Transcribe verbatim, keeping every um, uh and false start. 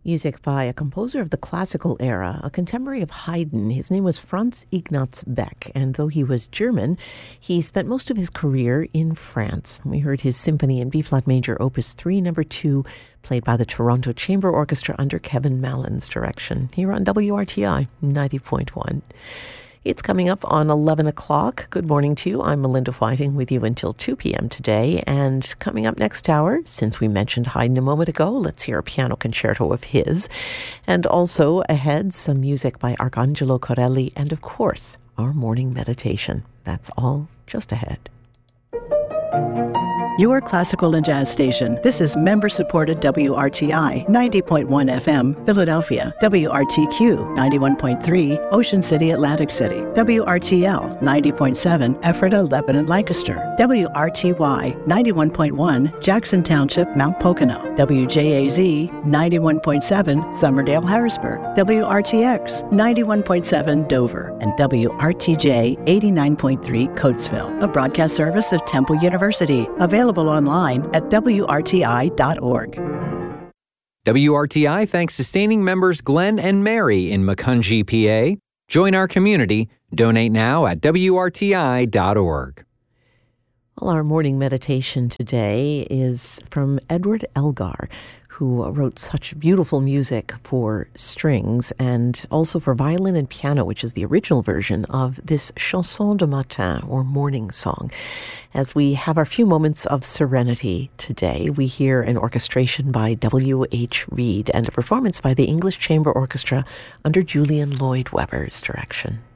Music by a composer of the classical era, a contemporary of Haydn. His name was Franz Ignaz Beck, and though he was German, he spent most of his career in France. We heard his symphony in B-flat major, Opus three, number two, played by the Toronto Chamber Orchestra under Kevin Mallin's direction, here on W R T I ninety point one. It's coming up on eleven o'clock. Good morning to you. I'm Melinda Whiting with you until two p.m. today. And coming up next hour, since we mentioned Haydn a moment ago, let's hear a piano concerto of his. And also ahead, some music by Arcangelo Corelli and, of course, our morning meditation. That's all just ahead. Your classical and jazz station. This is member-supported W R T I ninety point one F M, Philadelphia. W R T Q ninety-one point three, Ocean City, Atlantic City. W R T L ninety point seven, Ephrata, Lebanon, Lancaster. W R T Y ninety-one point one, Jackson Township, Mount Pocono. W J A Z ninety-one point seven, Somerdale, Harrisburg. W R T X ninety-one point seven, Dover. And W R T J eighty-nine point three, Coatesville. A broadcast service of Temple University. Available online at W R T I dot org. W R T I thanks sustaining members Glenn and Mary in Macungie, P A. Join our community. Donate now at W R T I dot org. Well, our morning meditation today is from Edward Elgar, who wrote such beautiful music for strings and also for violin and piano, which is the original version of this chanson de matin, or morning song. As we have our few moments of serenity today, we hear an orchestration by W H Reed and a performance by the English Chamber Orchestra under Julian Lloyd Webber's direction.